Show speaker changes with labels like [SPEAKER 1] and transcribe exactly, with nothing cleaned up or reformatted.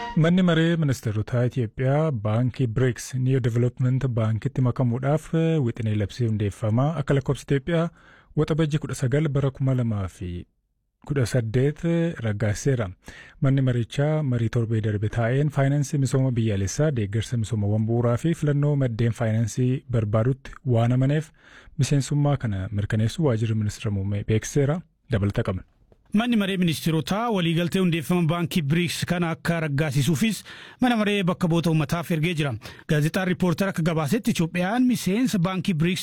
[SPEAKER 1] Manni maree ministeerotaa Itoophiyaa baankii BRICS New Development Baankitti makamuudhaaf wixinee labsii hundeeffamaa akka lakkoofsa Itoophiyaa waxabajjii kudha sagal bara kuma lamaa fi kudha saddeet raggaasiseera. Manni marichaa marii torbee darbe taa'een faayinaansii misooma biyyaalessaa deeggarsa misoomawwan bu'uuraa fi filannoo maddeen faayinaansii barbaadutti waan amaneef miseensummaa kana mirkaneessuu waajjirri ministeera muummee beeksiseera. Dabalata qabna.
[SPEAKER 2] Manni maree ministeerotaa waliigaltee hundeeffama baankii BRICS kana akka raggaasisuufis mana maree bakka bu'oota uummataaf ergee jira. Gaazexaan riippoortara akka gabaasetti Itoophiyaan miseensa baankii BRICS